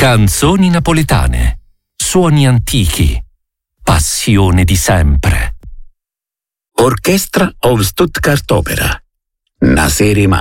Canzoni napoletane, suoni antichi, passione di sempre. Orchestra of Stuttgart Opera. Una serie